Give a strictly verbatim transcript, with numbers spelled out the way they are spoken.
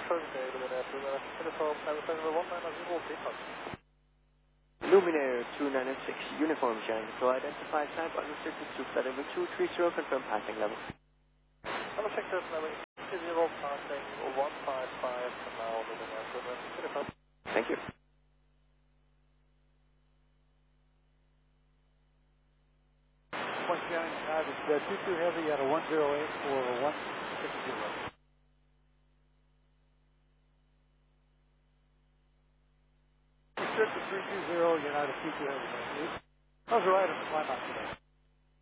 Luminaire two nine six, uniform showing. So identified type unrestricted to flight level two three zero, confirm passing level. Unaffected level zero, passing one five five, now Luminaire two nine six, uniform. Thank you. One County United, uh, two two heavy at a one zero eight for one six zero. Restricted three two zero, United two two heavy. How's the right on the climb out today?